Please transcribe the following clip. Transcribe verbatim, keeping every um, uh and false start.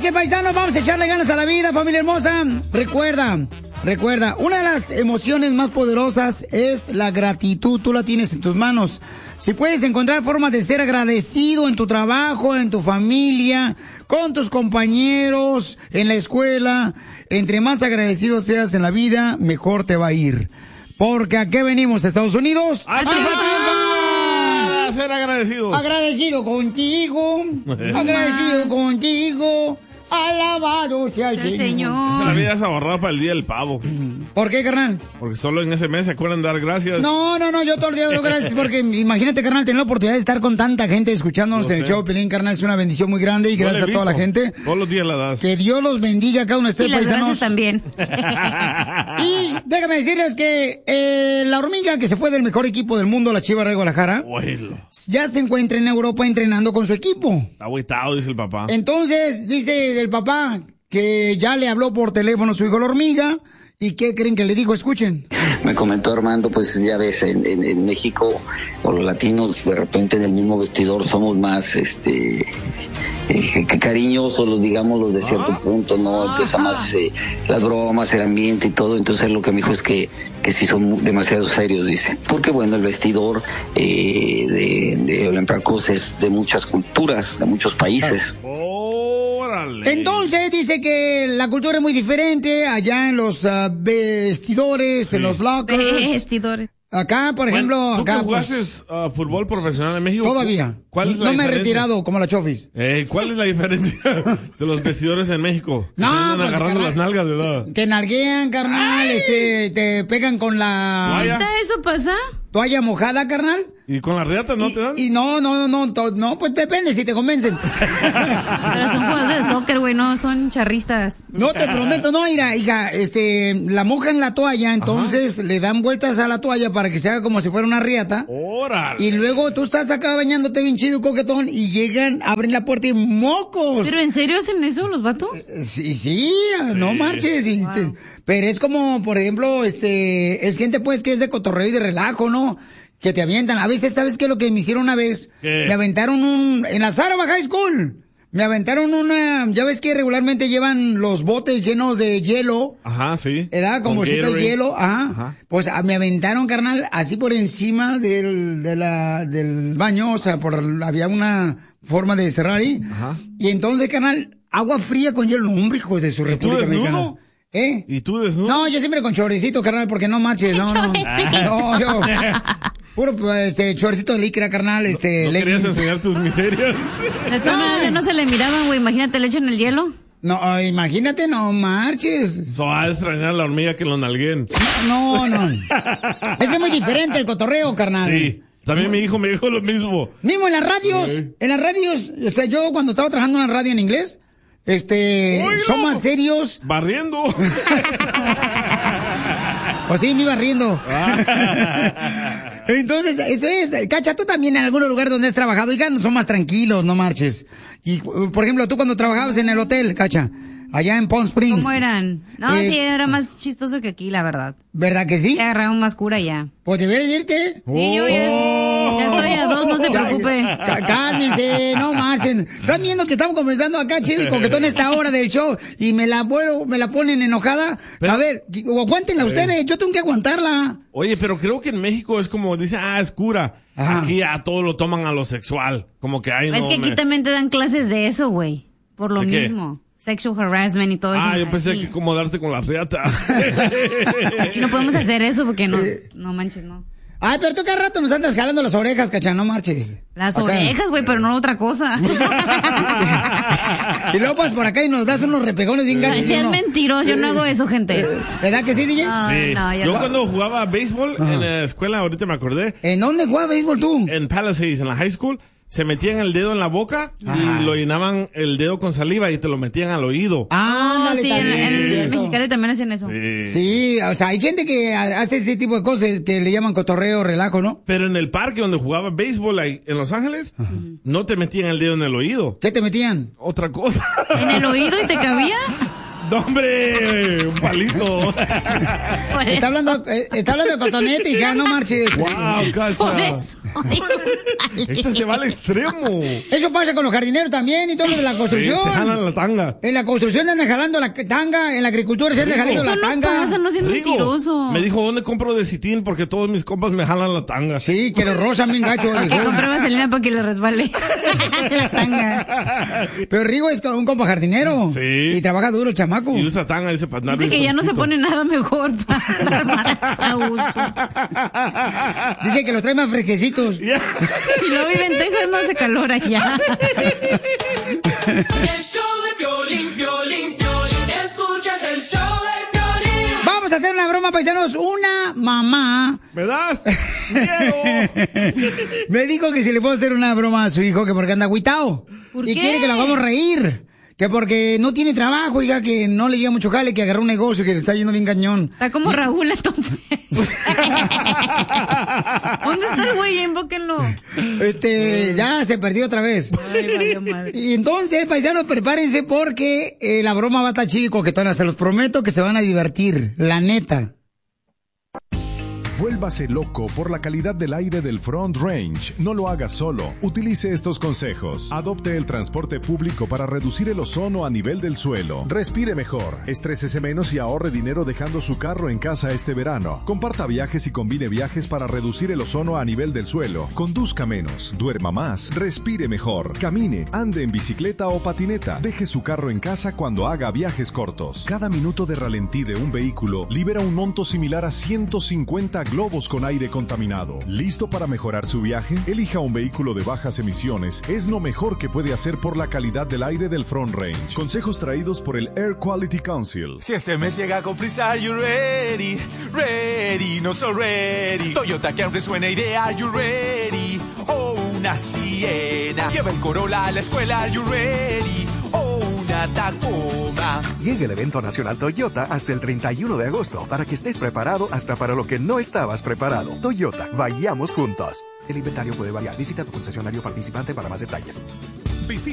noches, paisanos. Vamos a echarle ganas a la vida, familia hermosa. Recuerda, recuerda, una de las emociones más poderosas es la gratitud. Tú la tienes en tus manos. Si puedes encontrar formas de ser agradecido en tu trabajo, en tu familia, con tus compañeros, en la escuela, entre más agradecido seas en la vida, mejor te va a ir. Porque ¿a qué venimos, Estados Unidos? ¡A triunfar! A ser agradecidos. Agradecido contigo, agradecido contigo. Alabado sea el Señor. Señor. Esa la vida es ahorrada para el día del pavo. ¿Por qué, carnal? Porque solo en ese mes se acuerdan de dar gracias. No, no, no, yo todo el día doy gracias porque imagínate, carnal, tener la oportunidad de estar con tanta gente escuchándonos en el show, Pelín, carnal, es una bendición muy grande y gracias a toda la gente. Todos los días la das. Que Dios los bendiga a cada uno de ustedes, y las paisanos. gracias también. Y déjame decirles que eh, la hormiga que se fue del mejor equipo del mundo, la Chivas de Guadalajara, Bueno. ya se encuentra en Europa entrenando con su equipo. Está agüitado, dice el papá. Entonces, dice el papá que ya le habló por teléfono a su hijo la hormiga. ¿Y qué creen que le dijo? Escuchen. Me comentó Armando, pues ya ves, en, en, en México, o los latinos, de repente en el mismo vestidor somos más, este, eh, que cariñosos, los digamos, los de cierto ¿Ah? punto, ¿no? Empieza más eh, las bromas, el ambiente y todo. Entonces lo que me dijo es que, que sí son demasiado serios, dice. Porque bueno, el vestidor eh, de, de Olympiacos es de muchas culturas, de muchos países. ¡Órale! Entonces dice que la cultura es muy diferente allá en los uh, vestidores, sí. en los lockers. Vestidores. Acá, por ejemplo, bueno, ¿tú acá. que jugaste pues, uh, fútbol profesional en México? Todavía. ¿Cuál es la no me he diferencia? retirado como la Chofis. Eh, ¿Cuál es la diferencia de los vestidores en México? No, se andan pues, agarrando carnal, las nalgas, ¿verdad? Te nalguean, carnal, Ay. este, te pegan con la... ¿Neta eso pasa? ¿Toalla mojada, carnal? ¿Y con las riatas no y, te dan? Y no, no, no, no, no, pues depende si te convencen. Pero son jugadores de soccer, güey, no son charristas. No, te prometo, no, mira, hija, este, la mojan la toalla, entonces Ajá. le dan vueltas a la toalla para que se haga como si fuera una riata. ¡Órale! Y luego tú estás acá bañándote bien chido, coquetón, y llegan, abren la puerta y ¡mocos! ¿Pero en serio hacen eso los vatos? Sí, sí, sí. no marches. Y wow. te, pero es como, por ejemplo, este, es gente pues que es de cotorreo y de relajo, ¿no? Que te avientan. A veces, ¿sabes qué es lo que me hicieron una vez? ¿Qué? Me aventaron un, en la Saraba High School, me aventaron una, ya ves que regularmente llevan los botes llenos de hielo. Ajá, sí. ¿Edad? Con bolsita de hielo, ajá. ajá. Pues a, me aventaron, carnal, así por encima del, de la, del baño, o sea, por, había una forma de cerrar ahí. Ajá. Y entonces, carnal, agua fría con hielo, hombre, hijos de su República Mexicana. ¿Eh? ¿Y tú desnudo? No, yo siempre con chorecito, carnal, porque no marches, no, no. No, yo. Puro, pues, este, chorcito de licra, carnal, este. ¿No, no querías enseñar tus miserias? De todas maneras, no se le miraban, güey, imagínate, le echan el hielo. No, imagínate, no marches. Eso va a extrañar a la hormiga que lo nalguen. No, no. Ese es muy diferente el cotorreo, carnal. Sí. También mi hijo me dijo lo mismo. Mismo en las radios, sí. en las radios, o sea, yo cuando estaba trabajando en la radio en inglés, este, ¡Oilo! Son más serios. Barriendo. Pues sí, me iba riendo. Entonces, eso es. Cacha, tú también en algún lugar donde has trabajado, oigan, son más tranquilos, no marches. Y, por ejemplo, tú cuando trabajabas en el hotel, Cacha, allá en Palm Springs. ¿Cómo eran? No, eh, sí, era más chistoso que aquí, la verdad. ¿Verdad que sí? Te agarraron más cura ya. Pues deberías irte. Sí, yo ya, ya estoy a dos, no se preocupe. Cálmense, no marchen. Están viendo que estamos comenzando acá, chido y coquetón, esta hora del show, y me la vuelvo, me la ponen enojada. Pero, a ver, aguántenla eh. ustedes, yo tengo que aguantarla. Oye, pero creo que en México es como, dice, ah, es cura. Ajá. Aquí a todo lo toman a lo sexual. Como que hay no. Es que aquí me... también te dan clases de eso, güey. Por lo mismo. Sexual harassment y todo eso. Ah, yo pensé aquí. que como darte con la riata. Aquí no podemos hacer eso porque no, no manches, no. Ay, pero tú cada rato nos andas jalando las orejas, Cacha, no marches. Las acá. Orejas, güey, pero no otra cosa. Y luego pasas por acá y nos das unos repegones bien gachos. Si es mentiroso, yo no hago eso, gente. ¿Verdad que sí, D J? Sí. No, yo no. Cuando jugaba béisbol Ajá. en la escuela, ahorita me acordé. ¿En dónde jugaba béisbol tú? En Palisades, en la high school. Se metían el dedo en la boca Ajá. y lo llenaban el dedo con saliva y te lo metían al oído. Ah, oh, sí, en, en el mexicano también hacen eso. Sí. sí, o sea, hay gente que hace ese tipo de cosas que le llaman cotorreo, relajo, ¿no? Pero en el parque donde jugaba béisbol ahí, en Los Ángeles, Ajá. no te metían el dedo en el oído. ¿Qué te metían? Otra cosa. ¿En el oído y te cabía? No, hombre, un palito. Está hablando, eh, está hablando de cotonete, hija, no marches. Wow, Cacha. Por eso. Este se va al extremo. Eso pasa con los jardineros también y todo lo de la construcción. Sí, se jalan la tanga. En la construcción andan jalando la tanga, en la agricultura se andan jalando la tanga. Eso no pasa, no seas mentiroso. Me dijo, ¿dónde compro Desitin? Porque todos mis compas me jalan la tanga. Sí, que lo rozan bien gacho. Que compre vaselina para que le resbale la tanga. Pero Rigo es un compa jardinero. Sí. Y trabaja duro el chamaco. Y usa tanga, dice, para andar Dice que bien ya no se fresquito. pone nada mejor para andar más a gusto. Dice que los trae más fresquecitos. Yeah. Y luego vive en Texas, no hace calor allá. El show de Piolín, Piolín, Piolín. Escuchas el show de Piolín. Vamos a hacer una broma, paisanos. Una mamá ¿Me das? Diego. me dijo que si le puedo hacer una broma a su hijo, que porque anda agüitao. ¿Por y qué? quiere que lo hagamos reír. Que porque no tiene trabajo, oiga, que no le llega mucho jale, que agarró un negocio que le está yendo bien cañón. Está como Raúl, entonces. ¿Dónde está el güey? Invóquenlo. Este, ya se perdió otra vez. Ay, valió madre. Y entonces, paisanos, prepárense porque eh, la broma va a estar chida y coquetona. Se los prometo que se van a divertir, la neta. Vuélvase loco por la calidad del aire del Front Range. No lo haga solo. Utilice estos consejos. Adopte el transporte público para reducir el ozono a nivel del suelo. Respire mejor. Estrésese menos y ahorre dinero dejando su carro en casa este verano. Comparta viajes y combine viajes para reducir el ozono a nivel del suelo. Conduzca menos. Duerma más. Respire mejor. Camine. Ande en bicicleta o patineta. Deje su carro en casa cuando haga viajes cortos. Cada minuto de ralentí de un vehículo libera un monto similar a ciento cincuenta globos con aire contaminado. ¿Listo para mejorar su viaje? Elija un vehículo de bajas emisiones. Es lo mejor que puede hacer por la calidad del aire del Front Range. Consejos traídos por el Air Quality Council. Si este mes llega con prisa, are you ready? Ready, not so ready. Toyota Camry suena y de are you ready? Oh, una Siena. Lleva el Corolla a la escuela, are you ready? Oh, una Tacoma. Llega el evento nacional Toyota hasta el treinta y uno de agosto para que estés preparado hasta para lo que no estabas preparado. Toyota, vayamos juntos. El inventario puede variar. Visita tu concesionario participante para más detalles. Visita